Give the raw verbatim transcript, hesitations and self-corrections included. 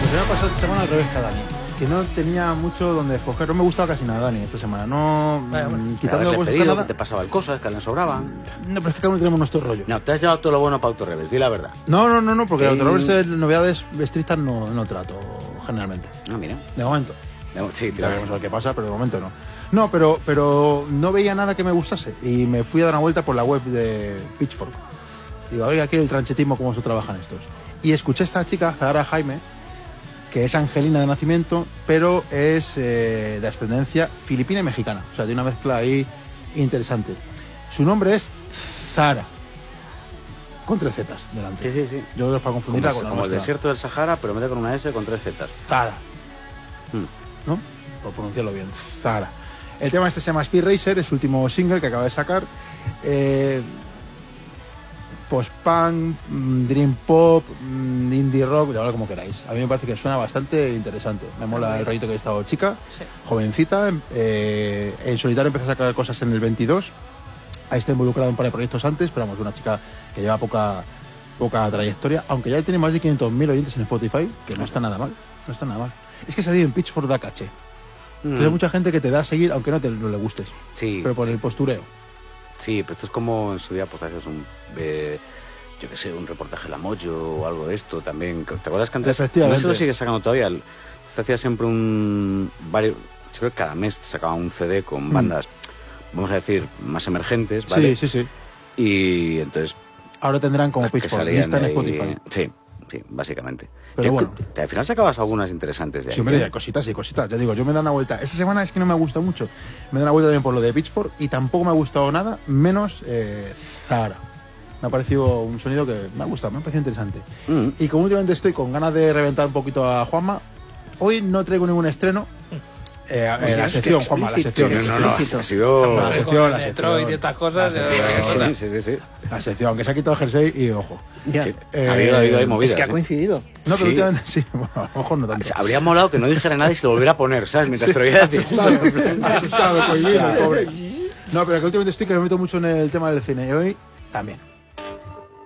Pues me ha pasado esta semana al revés que a Dani. Que no tenía mucho donde escoger. No me gustaba casi nada, Dani, esta semana. No, bueno, bueno. quitando algo pedido, nada. Que te pasaban cosas, que le sobraban. No, pero es que cada uno tenemos nuestro rollo. No, te has llevado todo lo bueno para Autorevés, di la verdad. No, no, no, no porque Sí. Autorevés novedades estrictas no, no trato, generalmente. Ah, mira. De momento. De, sí, Ya veremos a ver qué pasa, pero de momento no. No, pero, pero no veía nada que me gustase. Y me fui a dar una vuelta por la web de Pitchfork. Digo, a ver, aquí el tranchetismo, cómo se trabajan estos. Y escuché a esta chica, Zahara Jaime, que es angelina de nacimiento, pero es eh, de ascendencia filipina y mexicana. O sea, de una mezcla ahí interesante. Su nombre es Zara, con tres zetas delante. Sí, sí, sí. Yo creo que es para confundirla Como, con la como el nuestra. desierto del Sahara, pero en vez de con una S, con tres zetas. Zara, Hmm. ¿no? Por pronunciarlo bien, Zara. El tema este se llama Speed Racer, es su último single que acaba de sacar. Eh, Post-punk, dream pop, indie rock, de ahora como queráis. A mí me parece que suena bastante interesante. Me mola el rollito que ha estado chica, Sí. jovencita. Eh, en solitario empezó a sacar cosas en el veintidós. Ahí está involucrada en un par de proyectos antes, pero vamos, una chica que lleva poca, poca trayectoria, aunque ya tiene más de quinientos mil oyentes en Spotify, que no está nada mal. No está nada mal. Es que salir en Pitchfork da caché. Mm. Que hay mucha gente que te da a seguir, aunque no te no le gustes. Sí. Pero por sí. el postureo. Sí, pero esto es como en su día, pues haces un, eh, yo qué sé, un reportaje de la Mojo o algo de esto también. ¿Te acuerdas que antes? Efectivamente. No se lo sigue sacando todavía. Se hacía siempre un, varios, yo creo que cada mes sacaba un C D con bandas, mm. vamos a decir, más emergentes, ¿vale? Sí, sí, sí. Y entonces... Ahora tendrán como las que Pitchfork, salían lista en de ahí- Spotify. Sí, sí, básicamente. Pero Yo bueno. creo que al final sacabas algunas interesantes de ahí. Sí, hombre, ¿eh? hay cositas y cositas. Ya digo, yo me da una vuelta. Esta semana es que no me ha gustado mucho. Me da una vuelta también por lo de Pitchfork y tampoco me ha gustado nada, menos eh, Zahara. Me ha parecido un sonido que me ha gustado, me ha parecido interesante. Mm. Y como últimamente estoy con ganas de reventar un poquito a Juanma, hoy no traigo ningún estreno. Eh, eh, Pues la es sección, que Juanma, la explícito. sección. Sí, no, no, explícito. ha sido... La Con sección, la Detroit sección. y estas cosas. La eh, sección. Sí, sí, sí, sí. La sección, que se ha quitado el jersey y ojo. Ya. Sí. Eh, ha habido, ha habido ahí Es movidas. que ha ¿eh? coincidido. No, pero Sí. últimamente sí. Bueno, a lo mejor no tanto. Habría molado que no dijera nada y se lo volviera a poner, ¿sabes? Mientras te lo iba a decir. Asustado, asustado, cohibino, el pobre. No, pero que últimamente estoy que me meto mucho en el tema del cine. Y hoy también.